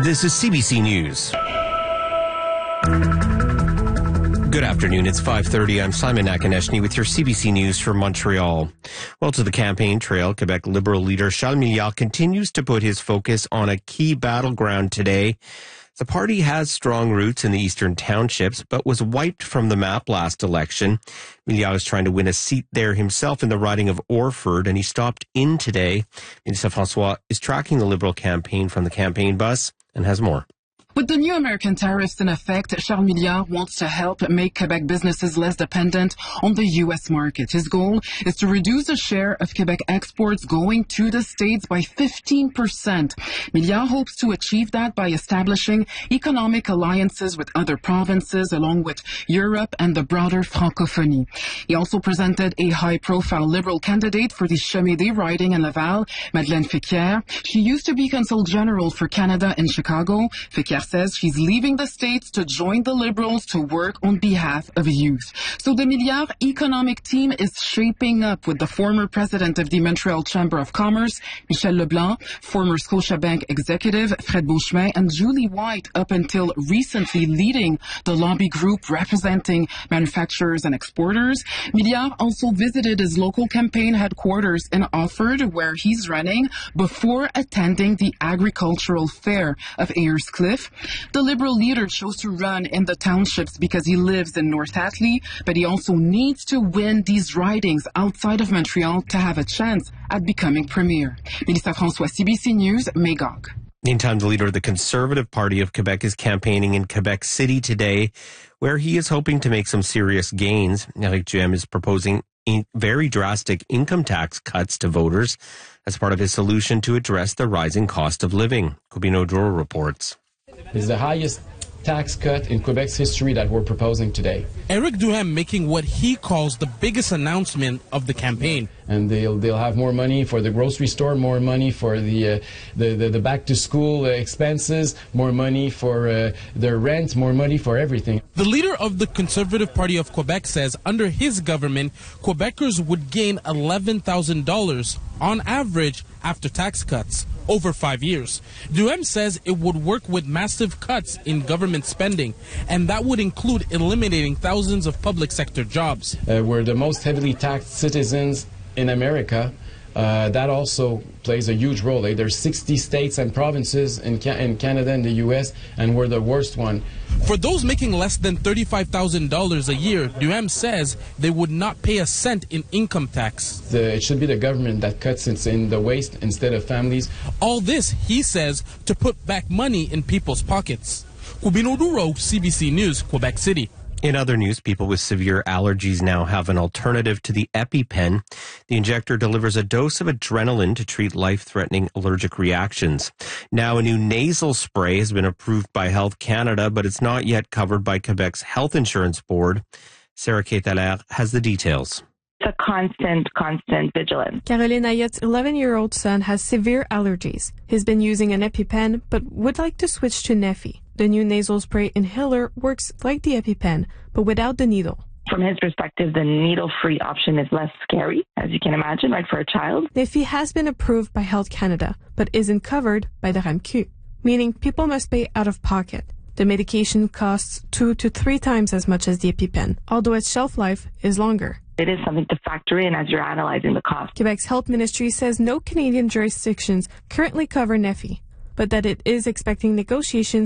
This is CBC News. Good afternoon. It's 5:30. I'm Simon Nakaneshny with your CBC News from Montreal. Well, to the campaign trail, Quebec Liberal leader Charles Milliard continues to put his focus on a key battleground today. The party has strong roots in the eastern townships, but was wiped from the map last election. Milliard is trying to win a seat there himself in the riding of Orford, and he stopped in today. Mélissa François is tracking the Liberal campaign from the campaign bus and has more. With the new American tariffs in effect, Charles Milliard wants to help make Quebec businesses less dependent on the U.S. market. His goal is to reduce the share of Quebec exports going to the States by 15%. Milliard hopes to achieve that by establishing economic alliances with other provinces, along with Europe and the broader Francophonie. He also presented a high-profile Liberal candidate for the Chemédé riding in Laval, Madeleine Ficquier. She used to be Consul General for Canada in Chicago. Ficquier says she's leaving the States to join the Liberals to work on behalf of youth. So the Milliard economic team is shaping up with the former president of the Montreal Chamber of Commerce, Michel Leblanc, former Scotiabank executive, Fred Beauchemin, and Julie White, up until recently leading the lobby group representing manufacturers and exporters. Milliard also visited his local campaign headquarters in Orford, where he's running, before attending the agricultural fair of Ayers Cliff. The Liberal leader chose to run in the townships because he lives in North Atlee, but he also needs to win these ridings outside of Montreal to have a chance at becoming premier. Mélissa François, CBC News, Magog. Meantime, the leader of the Conservative Party of Quebec is campaigning in Quebec City today, where he is hoping to make some serious gains. Éric Duhem is proposing very drastic income tax cuts to voters as part of his solution to address the rising cost of living. Kubino Dro reports. It's the highest tax cut in Quebec's history that we're proposing today. Éric Duhem making what he calls the biggest announcement of the campaign. And they'll have more money for the grocery store, more money for the back to school expenses, more money for their rent, more money for everything. The leader of the Conservative Party of Quebec says under his government, Quebecers would gain $11,000 on average after tax cuts over 5 years. Duhem says it would work with massive cuts in government spending, and that would include eliminating thousands of public sector jobs. We're the most heavily taxed citizens in America. That also plays a huge role. There's 60 states and provinces in Canada and the U.S., and we're the worst one. For those making less than $35,000 a year, Duhem says they would not pay a cent in income tax. It should be the government that cuts it in the waste instead of families. All this, he says, to put back money in people's pockets. Kubino Duro, CBC News, Quebec City. In other news, people with severe allergies now have an alternative to the EpiPen. The injector delivers a dose of adrenaline to treat life-threatening allergic reactions. Now, a new nasal spray has been approved by Health Canada, but it's not yet covered by Quebec's Health Insurance Board. Sarah Quetaler has the details. It's a constant vigilance. Caroline Ayotte's 11-year-old son has severe allergies. He's been using an EpiPen, but would like to switch to Neffy. The new nasal spray inhaler works like the EpiPen, but without the needle. From his perspective, the needle-free option is less scary, as you can imagine, right, for a child. Neffy has been approved by Health Canada, but isn't covered by the RAMQ, meaning people must pay out of pocket. The medication costs 2 to 3 times as much as the EpiPen, although its shelf life is longer. It is something to factor in as you're analyzing the cost. Quebec's health ministry says no Canadian jurisdictions currently cover Neffy, but that it is expecting negotiations